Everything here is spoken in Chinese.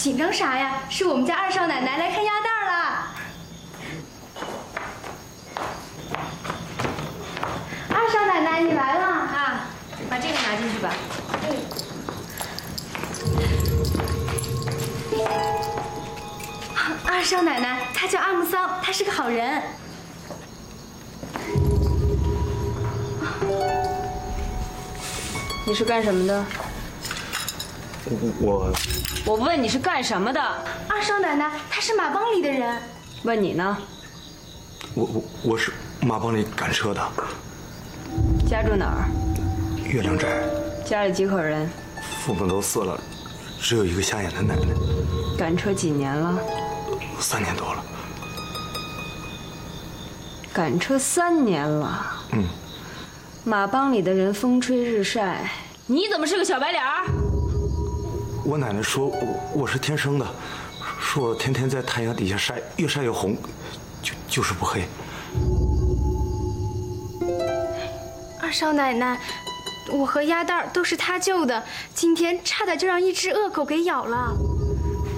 紧张啥呀？是我们家二少奶奶来看鸭蛋了。二少奶奶，你来了啊！ 把这个拿进去吧。 二少奶奶，她叫阿木桑，她是个好人。 你是干什么的？我问你是干什么的？ 二少奶奶，她是马帮里的人。 问你呢？ 我是马帮里赶车的。 家住哪儿？ 月亮寨。 家里几口人？ 父母都死了，只有一个瞎眼的奶奶。 赶车几年了 ？3年多了。 赶车3年了。马帮里的人风吹日晒，你怎么是个小白脸儿？ 我奶奶说我是天生的，说我天天在太阳底下晒，越晒越红，就是不黑。 二少奶奶，我和鸭蛋都是她救的，今天差点就让一只恶狗给咬了。